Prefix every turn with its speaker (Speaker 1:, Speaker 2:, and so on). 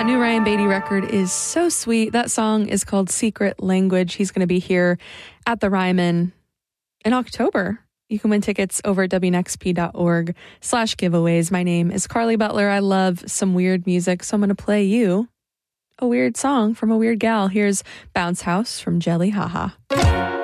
Speaker 1: new Ryan Beatty record is so sweet. That song is called Secret Language. He's going to be here at the Ryman in October. You can win tickets over at wnxp.org/giveaways. My name is Carly Butler. I love some weird music, so I'm going to play you a weird song from a weird gal. Here's Bounce House from Jelly Haha.